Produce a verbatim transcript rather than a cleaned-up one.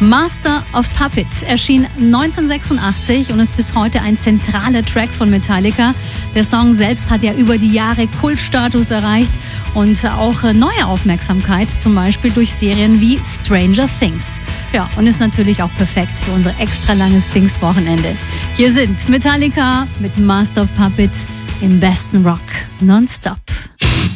Master of Puppets erschien neunzehnhundertsechsundachtzig und ist bis heute ein zentraler Track von Metallica. Der Song selbst hat ja über die Jahre Kultstatus erreicht und auch neue Aufmerksamkeit, zum Beispiel durch Serien wie Stranger Things. Ja, und ist natürlich auch perfekt für unser extra langes Pfingstwochenende. Hier sind Metallica mit Master of Puppets im besten Rock nonstop.